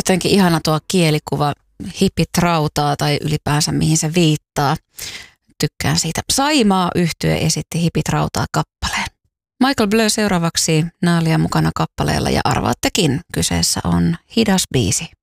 Jotenkin ihana tuo kielikuva, hippit rautaa tai ylipäänsä mihin se viittaa. Tykkään siitä. Saimaa -yhtye esitti Hippit rautaa -kappaleen. Michael Bleu seuraavaksi Naalia mukana kappaleella ja arvaattekin, kyseessä on hidas biisi.